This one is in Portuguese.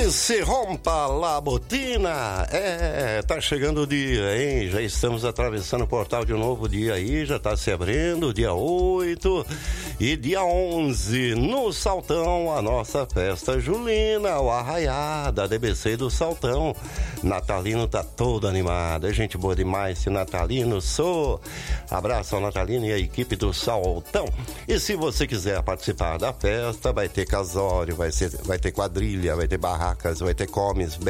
Que se rompa la botina. Tá chegando o dia, hein? Já estamos atravessando o portal de um novo dia aí, já tá se abrindo, dia 8 e dia 11, no Saltão, a nossa festa julina, o arraiada, a DBC do Saltão. Natalino tá todo animado, é gente boa demais, esse Natalino sou. Abraço ao Natalino e a equipe do Saltão. E se você quiser participar da festa, vai ter casório, vai ter quadrilha, vai ter barracas, vai ter comes,